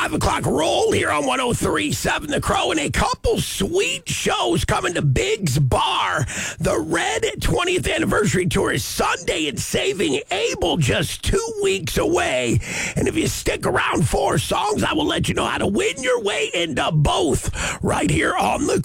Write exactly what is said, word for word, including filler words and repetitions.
five o'clock roll here on one oh three point seven The Crow, and a couple sweet shows coming to Biggs Bar. The Red twentieth Anniversary Tour is Sunday, and Saving Abel just two weeks away. And if you stick around for songs, I will let you know how to win your way into both right here on The